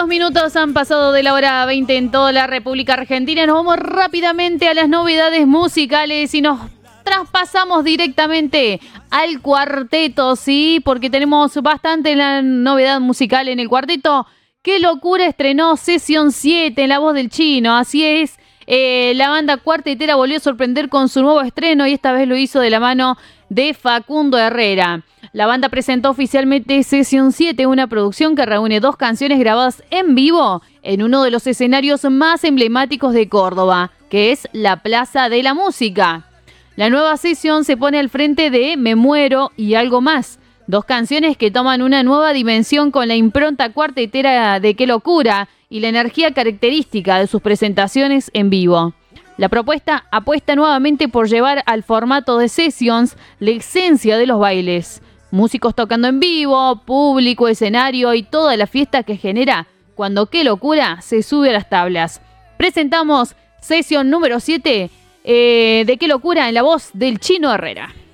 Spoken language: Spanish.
22 minutos han pasado de la hora 20 en toda la República Argentina. Nos vamos rápidamente a las novedades musicales y nos traspasamos directamente al cuarteto, ¿sí? Porque tenemos bastante la novedad musical en el cuarteto. ¡Qué locura! Estrenó Sesión 7 en la voz del Chino, así es. La banda cuartetera volvió a sorprender con su nuevo estreno y esta vez lo hizo de la mano de Facundo Herrera. La banda presentó oficialmente Sesión 7, una producción que reúne 2 canciones grabadas en vivo en uno de los escenarios más emblemáticos de Córdoba, que es la Plaza de la Música. La nueva sesión se pone al frente de Me Muero y Algo Más, 2 canciones que toman una nueva dimensión con la impronta cuartetera de Qué Locura y la energía característica de sus presentaciones en vivo. La propuesta apuesta nuevamente por llevar al formato de sessions la esencia de los bailes. Músicos tocando en vivo, público, escenario y toda la fiesta que genera cuando Qué Locura se sube a las tablas. Presentamos sesión número 7 de Qué Locura en la voz del Chino Herrera.